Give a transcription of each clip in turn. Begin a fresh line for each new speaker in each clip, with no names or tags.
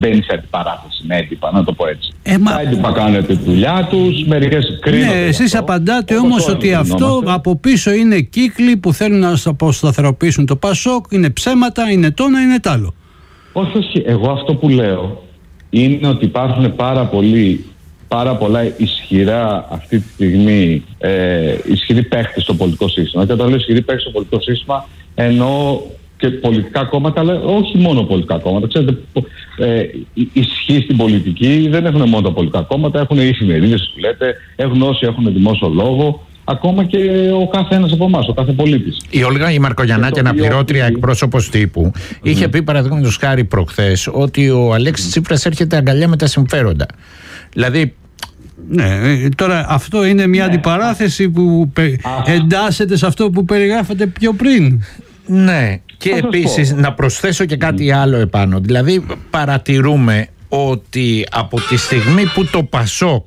μπαίνει σε αντιπαράθεση με έντυπα, να το πω έτσι. Τα έντυπα κάνουν τη δουλειά τους, μερικές κρίνονται.
Ναι, εσείς απαντάτε όμως ότι αυτό από πίσω είναι κύκλοι που θέλουν να αποσταθεροποιήσουν το ΠΑΣΟΚ, είναι ψέματα, είναι το ένα, είναι τ' άλλο.
Όχι, εγώ αυτό που λέω είναι ότι υπάρχουν πάρα πολλά ισχυρά αυτή τη στιγμή ισχυροί παίχτες στο πολιτικό σύστημα. Και όταν λέω ισχυροί παίχτες στο πολιτικό σύστημα εννοώ και πολιτικά κόμματα, αλλά όχι μόνο πολιτικά κόμματα. Ξέρετε, ισχύ στην πολιτική δεν έχουν μόνο τα πολιτικά κόμματα, έχουν οι εφημερίδες που λέτε, έχουν όσοι έχουν δημόσιο λόγο, ακόμα και ο κάθε ένας από εμάς, ο κάθε πολίτης.
Η Όλγα η Μαρκογιαννάκη, αναπληρώτρια εκπρόσωπος τύπου, είχε πει παραδείγματος χάρη προχθές ότι ο Αλέξης Τσίπρας έρχεται αγκαλιά με τα συμφέροντα. Δηλαδή.
Ναι, τώρα αυτό είναι μια αντιπαράθεση που εντάσσεται σε αυτό που περιγράφατε πιο πριν.
Ναι, και επίσης να προσθέσω και κάτι άλλο επάνω. Δηλαδή παρατηρούμε ότι από τη στιγμή που το ΠΑΣΟΚ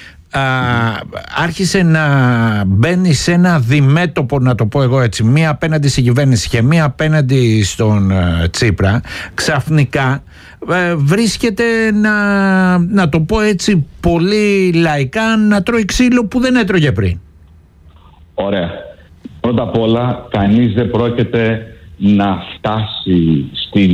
άρχισε να μπαίνει σε ένα διμέτωπο, να το πω εγώ έτσι, μία απέναντι στην κυβέρνηση και μία απέναντι στον Τσίπρα, ξαφνικά βρίσκεται να το πω έτσι πολύ λαϊκά, να τρώει ξύλο που δεν έτρωγε πριν.
Ωραία. Πρώτα απ' όλα, κανείς δεν πρόκειται να φτάσει στην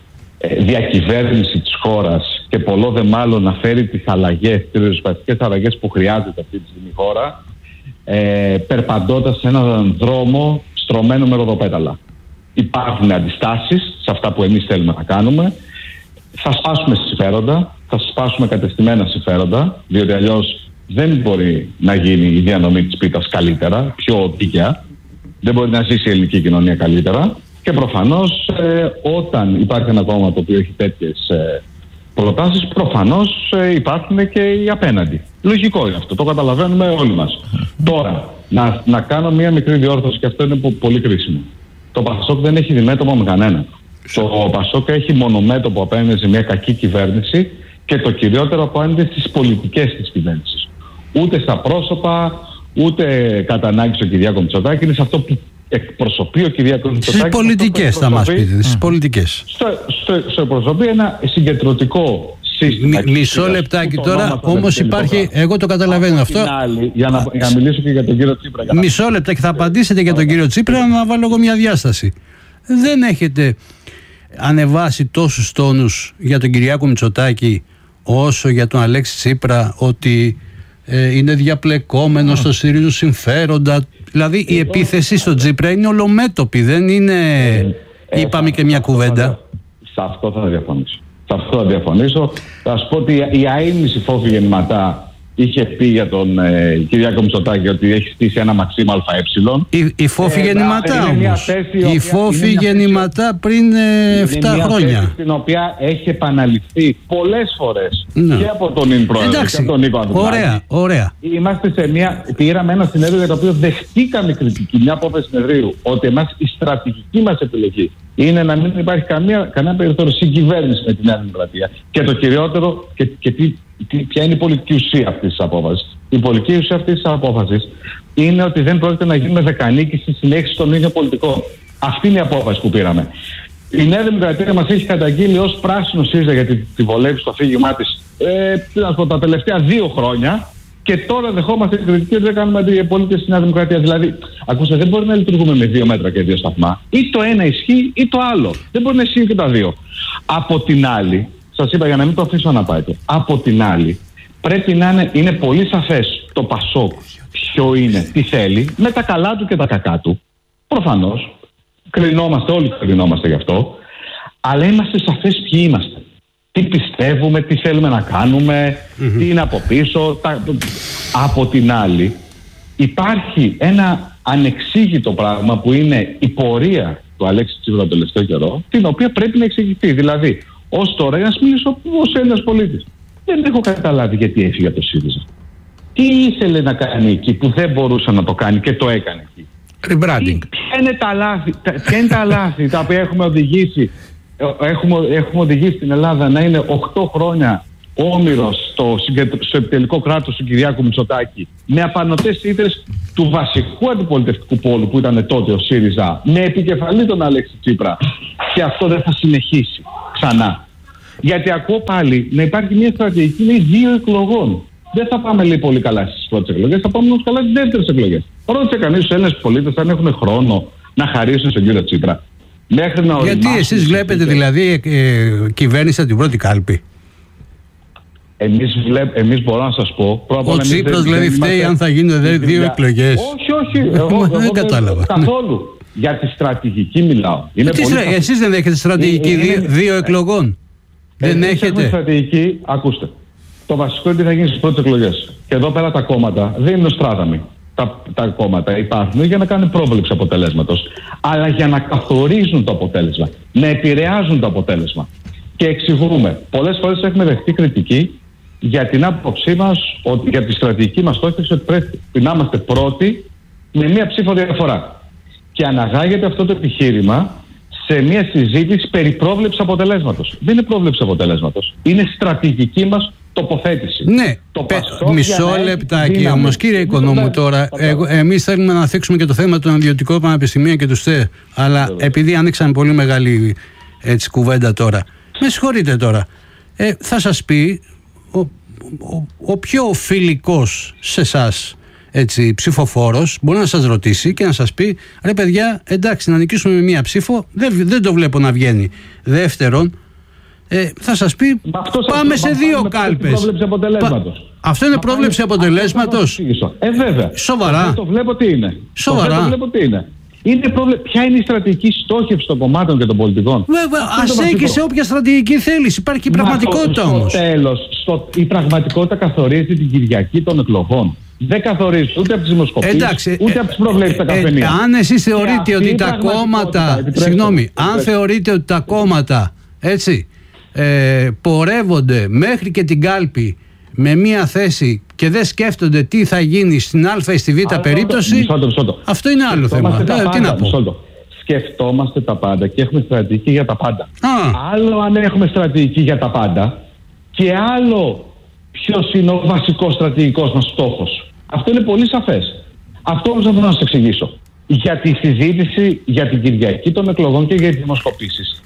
διακυβέρνηση της χώρας και πολλό δε μάλλον να φέρει τις αλλαγές, τις ριζοσπαστικές αλλαγές που χρειάζεται αυτή τη στιγμή η χώρα, περπαντώντας σε έναν δρόμο στρωμένο με ροδοπέταλα. Υπάρχουν αντιστάσεις σε αυτά που εμείς θέλουμε να κάνουμε. Θα σπάσουμε συμφέροντα, θα σπάσουμε κατεστημένα συμφέροντα, διότι αλλιώς δεν μπορεί να γίνει η διανομή της πίτας καλύτερα, πιο δίκαια. Δεν μπορεί να ζήσει η ελληνική κοινωνία καλύτερα. Και προφανώς όταν υπάρχει ένα κόμμα το οποίο έχει τέτοιες προτάσεις, προφανώς υπάρχουν και οι απέναντι. Λογικό είναι αυτό, το καταλαβαίνουμε όλοι μας. Τώρα, να κάνω μία μικρή διόρθωση, και αυτό είναι πολύ κρίσιμο. Το ΠΑΣΟΚ δεν έχει διμέτωπο με κανένα. Το ΠΑΣΟΚ έχει μονομέτωπο απέναντι σε μια κακή κυβέρνηση και το κυριότερο απέναντι στις πολιτικές της κυβέρνησης. Ούτε στα πρόσωπα, ούτε κατά ανάγκη στον Κυριάκο Μητσοτάκη. Είναι σε αυτό που εκπροσωπεί ο Κυριάκος Μητσοτάκης.
Στις πολιτικές θα μας πείτε, στις πολιτικές.
Στο εκπροσωπεί ένα συγκεντρωτικό σύστημα.
Μισό λεπτάκι τώρα, όμως υπάρχει, εγώ το καταλαβαίνω αυτό.
Για να μιλήσω και για τον κύριο Τσίπρα.
Μισό λεπτάκι, θα απαντήσετε για τον κύριο Τσίπρα, να βάλω εγώ μια διάσταση. Δεν έχετε ανεβάσει τόσους τόνους για τον Κυριάκο Μητσοτάκη όσο για τον Αλέξη Τσίπρα, ότι είναι διαπλεκόμενο στο στηρίζουν συμφέροντα. Δηλαδή η επίθεση στον Τσίπρα είναι ολομέτωπη, δεν είναι είπαμε και μια κουβέντα.
Σε αυτό θα διαφωνήσω. Θα σου πω ότι η αείμνηση Φόφη Γεννηματά είχε πει για τον Κυριάκο Μητσοτάκη ότι έχει στήσει ένα μαξίμα ΑΕ.
Η Φόφη Γεννηματά όμως. Η Φόφη Γεννηματά πριν 7 χρόνια.
Στην οποία έχει επαναληφθεί πολλές φορές και από τον Ιν Πρόεδρο και από τον Νίκο Ανδρουλάκη.
Ωραία.
Είμαστε πήραμε ένα συνέδριο για το οποίο δεχτήκαμε κριτική, μια απόφαση συνεδρίου, ότι εμάς η στρατηγική μας επιλογή είναι να μην υπάρχει κανένα περιθώριο συγκυβέρνηση με τη Νέα Δημοκρατία. Και το κυριότερο, ποια είναι η πολιτική ουσία αυτής της απόφασης. Η πολιτική ουσία αυτής της απόφασης είναι ότι δεν πρόκειται να γίνουμε δεκανίκη στη συνέχιση των ίδιων πολιτικών. Αυτή είναι η απόφαση που πήραμε. Η Νέα Δημοκρατία μας έχει καταγγείλει ως πράσινο ΣΥΡΙΖΑ για τη βολεύει στο αφήγημά της τα τελευταία 2 χρόνια. Και τώρα δεχόμαστε την κριτική ότι δεν κάνουμε αντιπολίτευση στη Νέα Δημοκρατία. Δηλαδή, ακούστε, δεν μπορεί να λειτουργούμε με 2 μέτρα και 2 σταθμά. Ή το ένα ισχύει ή το άλλο. Δεν μπορεί να ισχύει και τα δύο. Από την άλλη, σας είπα για να μην το αφήσω να πάει. Από την άλλη, πρέπει να είναι πολύ σαφές το ΠΑΣΟΚ ποιο είναι, τι θέλει, με τα καλά του και τα κακά του. Προφανώς, όλοι κρινόμαστε γι' αυτό, αλλά είμαστε σαφές ποιοι είμαστε. Τι πιστεύουμε, τι θέλουμε να κάνουμε, τι είναι από πίσω. Από την άλλη, υπάρχει ένα ανεξήγητο πράγμα που είναι η πορεία του Αλέξη Τσίπρα τον τελευταίο καιρό, την οποία πρέπει να εξηγηθεί. Δηλαδή, ως τώρα, για να σου μιλήσω ως Έλληνας πολίτης, δεν έχω καταλάβει γιατί έφυγε από το ΣΥΡΙΖΑ. Τι ήθελε να κάνει εκεί που δεν μπορούσε να το κάνει και το έκανε εκεί.
Rebranding.
Ποια είναι τα λάθη τα οποία έχουμε οδηγήσει. Έχουμε οδηγήσει την Ελλάδα να είναι 8 χρόνια όμηρος στο επιτελικό κράτος του Κυριάκου Μητσοτάκη, με απανωτές ήττες του βασικού αντιπολιτευτικού πόλου που ήταν τότε ο ΣΥΡΙΖΑ, με επικεφαλή τον Αλέξη Τσίπρα, και αυτό δεν θα συνεχίσει ξανά. Γιατί ακούω πάλι να υπάρχει μια στρατηγική, λέει, 2 εκλογών. Δεν θα πάμε, λέει, πολύ καλά στις πρώτες εκλογές, θα πάμε όμως καλά στις δεύτερες εκλογές. Ρώτησε κανείς τους Έλληνες πολίτες αν έχουν χρόνο να χαρίσουν στον κύριο Τσίπρα. Μέχρι να
γιατί εσείς βλέπετε δηλαδή κυβέρνηση από την πρώτη κάλπη?
Εμείς μπορώ να σας πω.
Ο Τσίπρας δηλαδή φταίει αν θα γίνουν 2 εκλογές?
Όχι. Εγώ
δεν κατάλαβα.
Καθόλου. Για τη στρατηγική μιλάω.
Εσείς δεν έχετε στρατηγική 2 εκλογών? Δεν έχετε
στρατηγική? Ακούστε. Το βασικό είναι τι θα γίνει στις πρώτες εκλογές. Και εδώ πέρα τα κόμματα δεν είναι στράταμοι. Τα κόμματα υπάρχουν για να κάνουν πρόβλεψη αποτελέσματος, αλλά για να καθορίζουν το αποτέλεσμα, να επηρεάζουν το αποτέλεσμα. Και εξηγούμε. Πολλές φορές έχουμε δεχτεί κριτική για την άποψή μας, ότι για τη στρατηγική μας στόχευση, ότι πρέπει να είμαστε πρώτοι με μία ψήφο διαφορά. Και αναγάγεται αυτό το επιχείρημα σε μία συζήτηση περί πρόβλεψης αποτελέσματος. Δεν είναι πρόβλεψη αποτελέσματος. Είναι στρατηγική μας τοποθέτηση.
Ναι, μισό λεπτάκι όμως, κύριε Οικονόμου, τώρα. Εμείς θέλουμε να θίξουμε και το θέμα των ιδιωτικών πανεπιστημίων και του ΣΤΕ. Αλλά επειδή ανοίξαμε πολύ μεγάλη κουβέντα τώρα, με συγχωρείτε τώρα. Θα σας πει ο πιο φιλικός σε εσάς ψηφοφόρος μπορεί να σας ρωτήσει και να σας πει: ρε παιδιά, εντάξει, να νικήσουμε με μία ψήφο, δεν το βλέπω να βγαίνει. Δεύτερον, θα σας πει πάμε σε 2 κάλπες. Αυτό είναι πρόβλεψη αποτελέσματος?
Βέβαια.
Σοβαρά?
Δεν το βλέπω τι είναι.
Σοβαρά?
Ποια είναι η στρατηγική στόχευση των κομμάτων και των πολιτικών?
Βέβαια, ας έχει σε όποια στρατηγική θέλεις. Υπάρχει και η πραγματικότητα όμως.
Στο τέλος, η πραγματικότητα καθορίζει την Κυριακή των εκλογών. Δεν καθορίζει ούτε από τις δημοσκοπήσεις, ούτε από τις προβλέψεις τα καφενεία.
Αν εσείς θεωρείτε ότι τα κόμματα, αν θεωρείτε ότι τα κόμματα πορεύονται μέχρι και την κάλπη με μία θέση και δεν σκέφτονται τι θα γίνει στην Α ή στη Β περίπτωση, αυτό είναι άλλο θέμα. Τι να πω.
Σκεφτόμαστε τα πάντα και έχουμε στρατηγική για τα πάντα. Άλλο αν έχουμε στρατηγική για τα πάντα και άλλο ποιος είναι ο βασικός στρατηγικός μας στόχος. Αυτό είναι πολύ σαφές. Αυτό όμως δεν θέλω να σας εξηγήσω. Για τη συζήτηση για την Κυριακή των εκλογών και για τις δημοσκοπήσεις,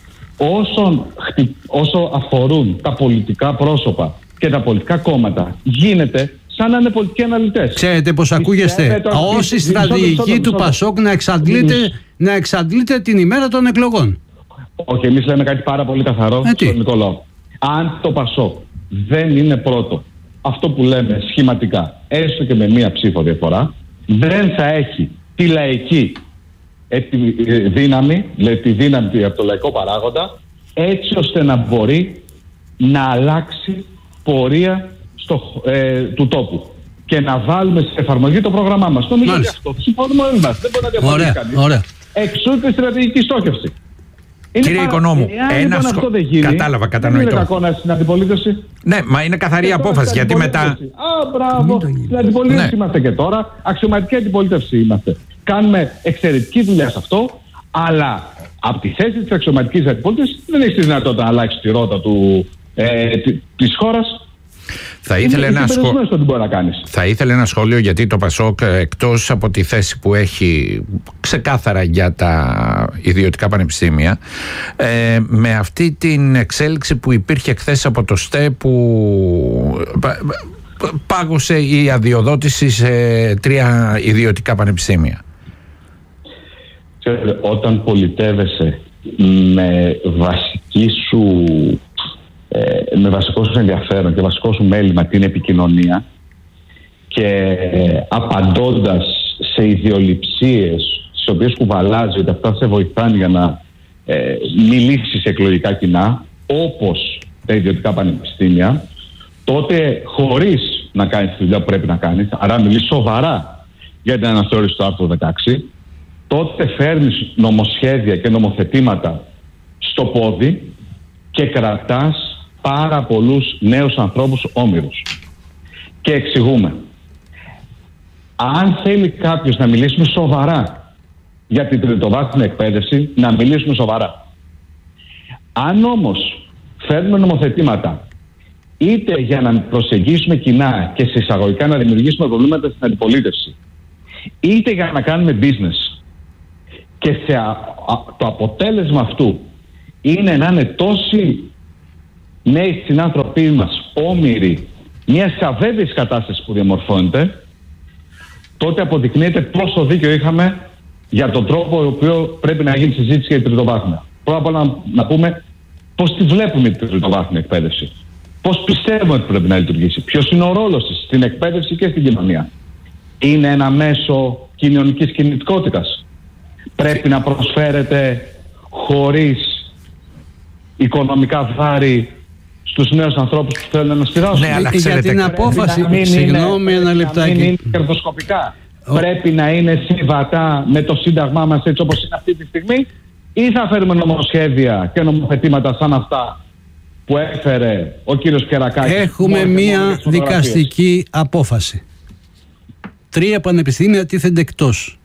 όσο αφορούν τα πολιτικά πρόσωπα και τα πολιτικά κόμματα, γίνεται σαν να είναι πολιτικοί αναλυτές.
Ξέρετε πως ακούγεστε ως η στρατηγική του Πασόκ να εξαντλείται την ημέρα των εκλογών?
Όχι, εμείς λέμε κάτι πάρα πολύ καθαρό στον ελληνικό λαό. Αν το Πασόκ δεν είναι πρώτο, αυτό που λέμε σχηματικά, έστω και με μία ψήφο διαφορά, δεν θα έχει τη λαϊκή δύναμη, δηλαδή τη δύναμη από το λαϊκό παράγοντα, έτσι ώστε να μπορεί να αλλάξει πορεία του τόπου και να βάλουμε σε εφαρμογή το πρόγραμμά μας. Το μιλάμε αυτό. Συμφωνούμε όλοι μας. Δεν μπορεί να διαφωνήσει κανείς. Εξού και στρατηγική στόχευση.
Κύριε Οικονόμου, κατάλαβα, κατανοητό.
Δεν είναι κακό να στην αντιπολίτευση.
Ναι, μα είναι καθαρή απόφαση. Γιατί μετά.
Μπράβο. Στην αντιπολίτευση είμαστε και τώρα. Αξιωματική αντιπολίτευση είμαστε. Κάνουμε εξαιρετική δουλειά σε αυτό. Αλλά από τη θέση της αξιωματικής αντιπολίτευσης δεν έχει τη δυνατότητα να αλλάξει τη ρότα της χώρας.
Θα ήθελε ένα σχόλιο, γιατί το Πασόκ, εκτός από τη θέση που έχει ξεκάθαρα για τα ιδιωτικά πανεπιστήμια, με αυτή την εξέλιξη που υπήρχε χθες από το ΣΤΕ, που πάγωσε η αδειοδότηση σε 3 ιδιωτικά πανεπιστήμια.
Ξέρετε, όταν πολιτεύεσαι με βασικό σου ενδιαφέρον και βασικό σου μέλημα την επικοινωνία και απαντώντας σε ιδεολειψίες στις οποίες κουβαλάζει ότι αυτά σε βοηθάνε για να μιλήσεις σε εκλογικά κοινά, όπως τα ιδιωτικά πανεπιστήμια, τότε χωρίς να κάνεις τη δουλειά που πρέπει να κάνεις, άρα μιλείς σοβαρά για την αναθεώρηση του άρθρου 16, τότε φέρνεις νομοσχέδια και νομοθετήματα στο πόδι και κρατάς πάρα πολλούς νέους ανθρώπους όμηρους. Και εξηγούμε. Αν θέλει κάποιος να μιλήσουμε σοβαρά για την τριτοβάθμια εκπαίδευση, να μιλήσουμε σοβαρά. Αν όμως φέρνουμε νομοθετήματα είτε για να προσεγγίσουμε κοινά και σε εισαγωγικά να δημιουργήσουμε προβλήματα στην αντιπολίτευση, είτε για να κάνουμε business, και το αποτέλεσμα αυτού είναι να είναι τόσοι νέοι συνάνθρωποι μας όμοιροι μια αβέβαιης κατάσταση που διαμορφώνεται, τότε αποδεικνύεται πόσο δίκιο είχαμε για τον τρόπο ο οποίο πρέπει να γίνει συζήτηση για την τριτοβάθμια. Πρώτα απ' όλα να πούμε πώς τη βλέπουμε την τριτοβάθμια εκπαίδευση. Πώς πιστεύουμε ότι πρέπει να λειτουργήσει. Ποιος είναι ο ρόλος της στην εκπαίδευση και στην κοινωνία. Είναι ένα μέσο κοινωνικής κινητικότητας. Πρέπει να προσφέρεται χωρίς οικονομικά βάρη στους νέους ανθρώπους που θέλουν να σπουδάσουν.
Ναι, αλλά
για την απόφαση, συγγνώμη ένα λεπτάκι.
Να μην είναι κερδοσκοπικά. Πρέπει να είναι συμβατά με το Σύνταγμά μας έτσι όπως είναι αυτή τη στιγμή, ή θα φέρουμε νομοσχέδια και νομοθετήματα σαν αυτά που έφερε ο κύριος Κερακάκης?
Έχουμε μία δικαστική απόφαση. 3 πανεπιστήμια τίθενται εκτός.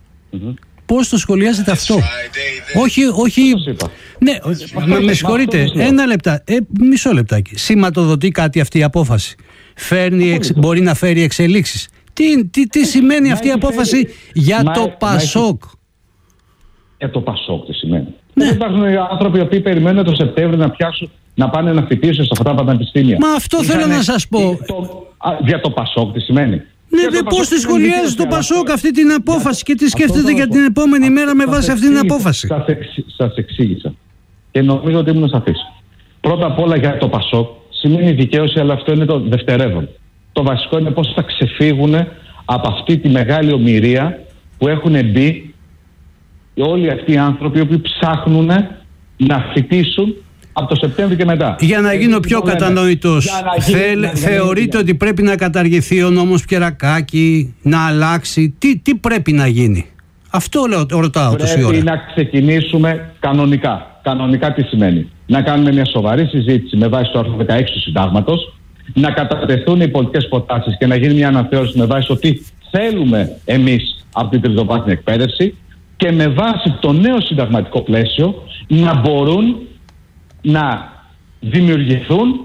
Πώς το σχολιάζετε αυτό? Όχι. Ναι, με συγχωρείτε. Ένα λεπτά. Μισό λεπτάκι. Σηματοδοτεί κάτι αυτή η απόφαση? Μπορεί να φέρει εξελίξεις? Τι σημαίνει αυτή η απόφαση για το ΠΑΣΟΚ?
Για το ΠΑΣΟΚ τι σημαίνει? Δεν υπάρχουν άνθρωποι οι οποίοι περιμένουν το Σεπτέμβριο να πάνε να φοιτήσουν σε αυτά τα πανεπιστήμια.
Μα αυτό θέλω να σας πω.
Για το ΠΑΣΟΚ τι σημαίνει?
Ναι, πώς τη σχολιάζει το ΠΑΣΟΚ αυτή την απόφαση και τι σκέφτεται για την επόμενη μέρα με βάση αυτή την απόφαση?
Σας εξήγησα και νομίζω ότι ήμουν σαφής. Πρώτα απ' όλα για το ΠΑΣΟΚ σημαίνει δικαίωση, αλλά αυτό είναι το δευτερεύον. Το βασικό είναι πώς θα ξεφύγουν από αυτή τη μεγάλη ομηρία που έχουν μπει όλοι αυτοί οι άνθρωποι οι οποίοι ψάχνουν να φοιτήσουν από το Σεπτέμβριο και μετά.
Για να γίνω πιο κατανοητός, θεωρείτε ότι πρέπει να καταργηθεί ο νόμος Κερακάκη, να αλλάξει? Τι πρέπει να γίνει? Αυτό ρωτάω τόση ώρα.
Πρέπει να ξεκινήσουμε κανονικά. Κανονικά τι σημαίνει? Να κάνουμε μια σοβαρή συζήτηση με βάση το άρθρο 16 του Συντάγματος, να κατατεθούν οι πολιτικές προτάσεις και να γίνει μια αναθεώρηση με βάση το τι θέλουμε εμείς από την τριτοβάθμια εκπαίδευση, και με βάση το νέο συνταγματικό πλαίσιο να μπορούν να δημιουργηθούν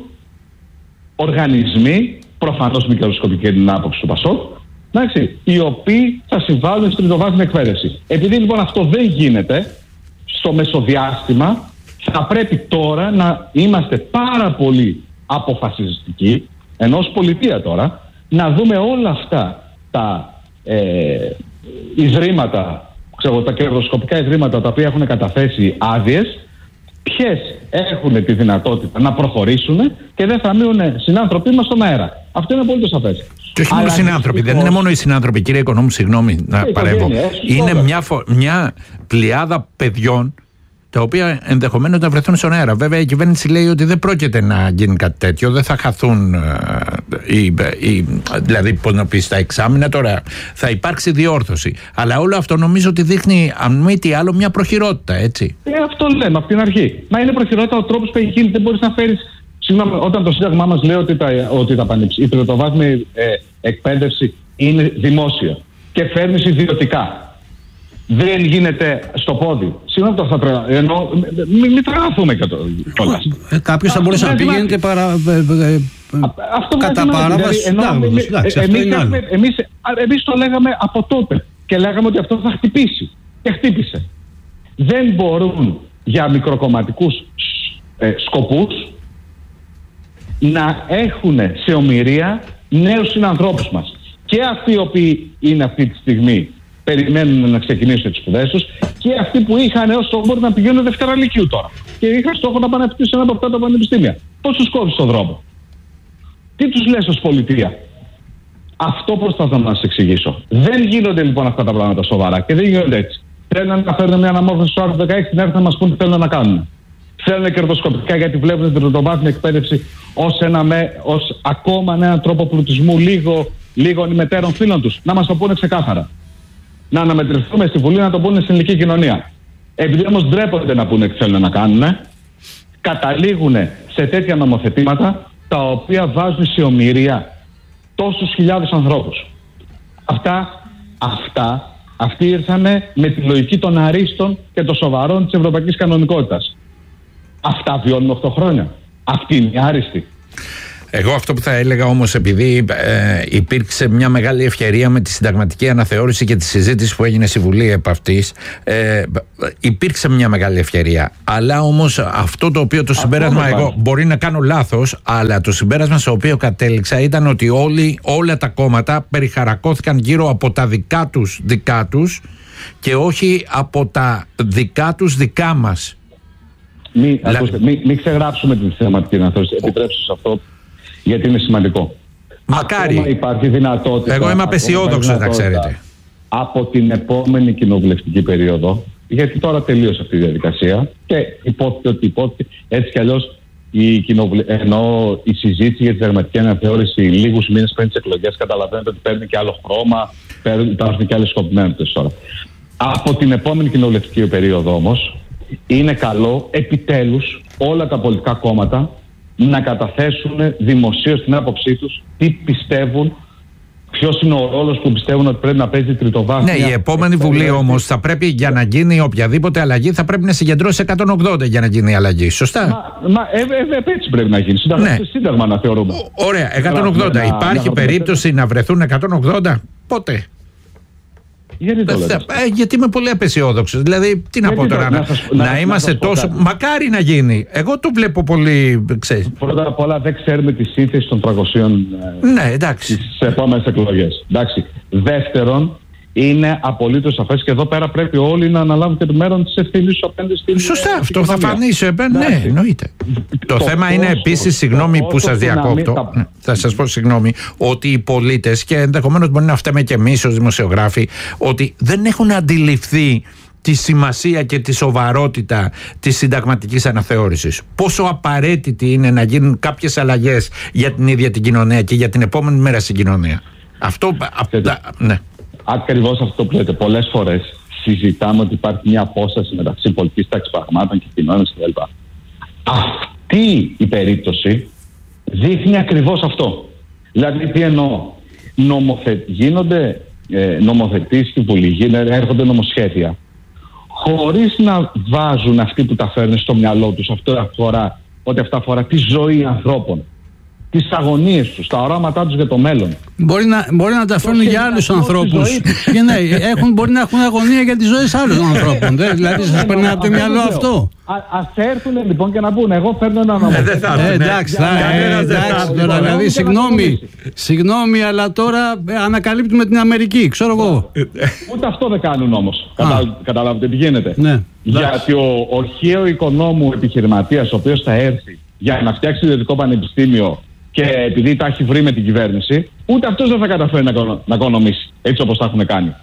οργανισμοί, προφανώς μη κερδοσκοπικοί την άποψη του ΠΑΣΟΚ, οι οποίοι θα συμβάλλουν στην τριτοβάθμια εκπαίδευση. Επειδή λοιπόν αυτό δεν γίνεται στο μεσοδιάστημα, θα πρέπει τώρα να είμαστε πάρα πολύ αποφασιστικοί, ενώ ως πολιτεία τώρα, να δούμε όλα αυτά τα ιδρύματα, τα κερδοσκοπικά ιδρύματα τα οποία έχουν καταθέσει άδειες, ποιες έχουν τη δυνατότητα να προχωρήσουν και δεν θα μείνουν συνάνθρωποι μας στον αέρα. Αυτό είναι πολύ το σαφές.
Και όχι μόνο οι συνάνθρωποι, δεν είναι μόνο οι συνάνθρωποι, κύριε Οικονόμου, συγγνώμη να παρέμβω. Είναι μια πλειάδα παιδιών τα οποία ενδεχομένως να βρεθούν στον αέρα. Βέβαια η κυβέρνηση λέει ότι δεν πρόκειται να γίνει κάτι τέτοιο, δεν θα χαθούν δηλαδή πώς να πεις, τα εξάμηνα, τώρα θα υπάρξει διόρθωση. Αλλά όλο αυτό νομίζω ότι δείχνει αν μη τι άλλο μια προχειρότητα, έτσι.
Αυτό λέμε από την αρχή. Μα είναι προχειρότητα ο τρόπος που έχει γίνει. Δεν μπορείς να φέρεις. Συγγνώμη, όταν το Σύνταγμά μας λέει ότι η τριτοβάθμια εκπαίδευση είναι δημόσια και φέρνεις ιδιωτικά, δεν γίνεται στο πόδι. Συγγνώμη, το θα τρελαθούμε. Ενώ μην τρελαθούμε κιόλας.
Κάποιος θα μπορούσε να πει γίνεται κατά παράβαση συντάγματος.
Εμείς το λέγαμε από τότε και λέγαμε ότι αυτό θα χτυπήσει. Και χτύπησε. Δεν μπορούν για μικροκομματικούς σκοπούς να έχουν σε ομηρία νέους συνανθρώπους μας. Και αυτοί οι οποίοι είναι αυτή τη στιγμή περιμένουν να ξεκινήσουν τις σπουδές τους, και αυτοί που είχαν έως το μπορεί να πηγαίνουν Δευτέρα Λυκείου τώρα και είχαν στόχο να πάνε να φοιτήσουν ένα από αυτά τα πανεπιστήμια. Πώς τους κόβεις στον δρόμο? Τι τους λες ως πολιτεία? Αυτό προσπαθώ να σας εξηγήσω. Δεν γίνονται λοιπόν αυτά τα πράγματα σοβαρά και δεν γίνονται έτσι. Θέλουν να φέρουν μια αναμόρφωση στο άρθρο 16 να έρθουν να μας πούν τι θέλουν να κάνουν. Θέλουν κερδοσκοπικά γιατί βλέπουν την τριτοβάθμια εκπαίδευση ως ακόμα έναν τρόπο πλουτισμού λίγων ημετέρων φίλων τους. Να μας το πούνε ξεκάθαρα. Να αναμετρηθούμε στη Βουλή, να το πούνε στην ελληνική κοινωνία. Επειδή όμως ντρέπονται να πούνε τι θέλουν να κάνουν, καταλήγουν σε τέτοια νομοθετήματα τα οποία βάζουν σε ομηρία τόσους χιλιάδες ανθρώπους. Αυτοί ήρθανε με τη λογική των αρίστων και των σοβαρών της ευρωπαϊκής κανονικότητας. Αυτά βιώνουμε 8 χρόνια. Αυτή είναι η άριστη.
Εγώ αυτό που θα έλεγα όμως, επειδή υπήρξε μια μεγάλη ευκαιρία με τη συνταγματική αναθεώρηση και τη συζήτηση που έγινε στη Βουλή επ' αυτής, υπήρξε μια μεγάλη ευκαιρία. Αλλά όμως αυτό το οποίο το συμπέρασμα, εγώ μπορεί να κάνω λάθος, αλλά το συμπέρασμα στο οποίο κατέληξα ήταν ότι όλα τα κόμματα περιχαρακώθηκαν γύρω από τα δικά τους και όχι από τα δικά μας.
Μην ξεγράψουμε τη συνταγματική αναθεώρηση. Επιτρέψτε σε αυτό, γιατί είναι σημαντικό.
Μακάρι.
Ακόμα υπάρχει δυνατότητα.
Εγώ είμαι απεσιόδοξος, να ξέρετε.
Από την επόμενη κοινοβουλευτική περίοδο, γιατί τώρα τελείωσε αυτή η διαδικασία και υπόθηκε έτσι κι αλλιώς ενώ η συζήτηση για τη συνταγματική αναθεώρηση λίγους μήνες πριν τις εκλογές, καταλαβαίνετε ότι παίρνει και άλλο χρώμα, υπάρχουν και άλλες σκοπιμότητες τώρα. Από την επόμενη κοινοβουλευτική περίοδο όμως, είναι καλό επιτέλους όλα τα πολιτικά κόμματα να καταθέσουν δημοσίως την άποψή τους, τι πιστεύουν, ποιος είναι ο ρόλος που πιστεύουν ότι πρέπει να παίζει τριτοβάθμια.
Ναι, η επόμενη Βουλή όμως θα πρέπει, για να γίνει οποιαδήποτε αλλαγή, θα πρέπει να συγκεντρώσει 180 για να γίνει η αλλαγή. Σωστά.
Έτσι πρέπει να γίνει. Σύνταγμα να θεωρούμε.
Ωραία, 180. Υπάρχει περίπτωση να βρεθούν 180? Πότε? Γιατί είμαι πολύ απεσιόδοξος. Δηλαδή, τι να πω τώρα, να είμαστε τόσο. Μακάρι να γίνει. Εγώ το βλέπω πολύ. Ξέρεις.
Πρώτα απ' όλα, δεν ξέρουμε τη σύνθεση των 300
στις
επόμενες εκλογές. Δεύτερον, είναι απολύτως σαφές και εδώ πέρα πρέπει όλοι να αναλάβουν και το μέρος της ευθύνης του απέναντι στην.
Σωστά, αυτό θα φανεί. Ναι, εννοείται. Το θέμα είναι επίσης, συγγνώμη που σας διακόπτω, θα σας πω συγγνώμη, ότι οι πολίτες, και ενδεχομένως μπορεί να φταίμε και εμείς ως δημοσιογράφοι, ότι δεν έχουν αντιληφθεί τη σημασία και τη σοβαρότητα της συνταγματικής αναθεώρησης. Πόσο απαραίτητη είναι να γίνουν κάποιες αλλαγές για την ίδια την κοινωνία και για την επόμενη μέρα στην κοινωνία. Αυτό. Ναι.
Ακριβώς αυτό που λέτε. Πολλές φορές συζητάμε ότι υπάρχει μια απόσταση μεταξύ πολιτικής τάξης πραγμάτων και κοινωνίας κλπ. Αυτή η περίπτωση δείχνει ακριβώς αυτό. Δηλαδή, τι εννοώ. Γίνονται νομοθετήσεις στη Βουλή, έρχονται νομοσχέδια, χωρίς να βάζουν αυτοί που τα φέρνουν στο μυαλό τους ότι αυτά αφορά τη ζωή ανθρώπων, τις αγωνίες τους, τα οράματά τους για το μέλλον.
Μπορεί να τα φέρνουν για άλλους ανθρώπους. Μπορεί να έχουν αγωνία για τις ζωές άλλων ανθρώπων. Δηλαδή, σας περνάει από το μυαλό αυτό.
Ας έρθουν λοιπόν και να πούνε, εγώ φέρνω ένα νομοθέτημα.
Εντάξει τώρα, δηλαδή, συγγνώμη, αλλά τώρα ανακαλύπτουμε την Αμερική, ξέρω εγώ.
Ούτε αυτό δεν κάνουν όμως. Καταλάβετε τι γίνεται.
Γιατί
ο ορχαίο οικονόμου επιχειρηματίας, ο οποίος θα έρθει για να φτιάξει ιδιωτικό πανεπιστήμιο και επειδή τα έχει βρει με την κυβέρνηση, ούτε αυτός δεν θα καταφέρει να οικονομήσει έτσι όπως τα έχουν κάνει.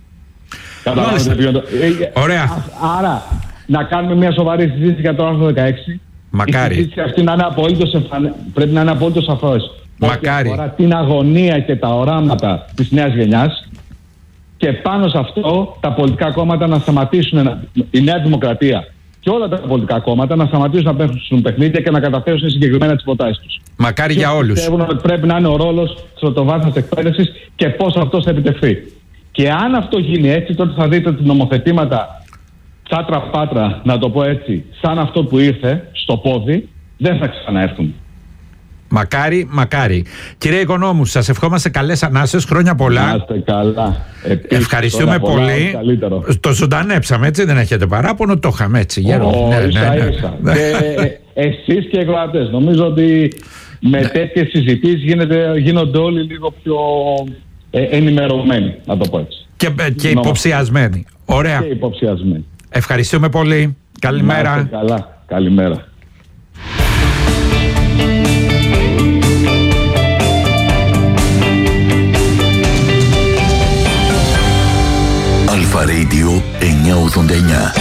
Ωραία.
Άρα, να κάνουμε μια σοβαρή συζήτηση για το άρθρο 16.
Μακάρι.
Η συζήτηση αυτή πρέπει να είναι απολύτως σαφώς.
Μακάρι.
Αφορά την αγωνία και τα οράματα της νέας γενιάς. Και πάνω σε αυτό τα πολιτικά κόμματα να σταματήσουν, η Νέα Δημοκρατία και όλα τα πολιτικά κόμματα να σταματήσουν να παίξουν παιχνίδια και να καταθέσουν συγκεκριμένα τις προτάσεις τους.
Μακάρι για όλους.
Πιστεύουν ότι πρέπει να είναι ο ρόλος της πρωτοβάθμιας εκπαίδευσης και πώς αυτός θα επιτευχθεί. Και αν αυτό γίνει έτσι, τότε θα δείτε ότι νομοθετήματα τσάτρα πάτρα, να το πω έτσι, σαν αυτό που ήρθε στο πόδι, δεν θα ξαναέρθουν.
Μακάρι, μακάρι. Κύριε Οικονόμου, σας ευχόμαστε καλές ανάσες, χρόνια πολλά.
Να είστε καλά.
Ευχαριστούμε πολύ. Το ζωντανέψαμε, έτσι, δεν έχετε παράπονο, το είχαμε έτσι.
Ίσα. Εσείς και οι εγγραφές. Νομίζω ότι με τέτοιες συζητήσεις γίνονται όλοι λίγο πιο ενημερωμένοι, να το πω έτσι.
Και υποψιασμένοι. Ωραία.
Και υποψιασμένοι.
Ευχαριστούμε πολύ. Καλημέρα.
Να είστε καλά. Καλημέρα.
Αλφα Radio 989.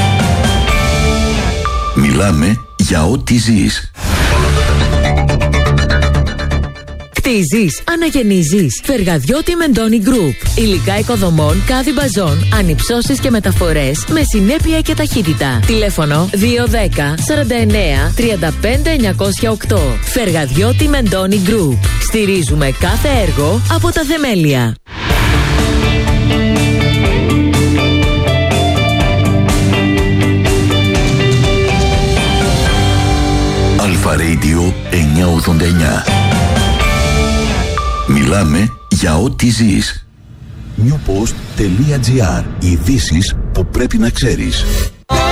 Μιλάμε για ό,τι ζεις.
Κτίζεις, αναγεννίζεις. Φεργαδιώτη Μεντώνη Group. Υλικά οικοδομών, κάδι μπαζών, ανυψώσεις και μεταφορές με συνέπεια και ταχύτητα. Τηλέφωνο 210 49 35 908. Φεργαδιώτη Μεντώνη Group. Στηρίζουμε κάθε έργο από τα θεμέλια.
Αλφα Radio 989. Μιλάμε για ό,τι ζεις.
Newpost.gr. Ειδήσεις που πρέπει να ξέρεις.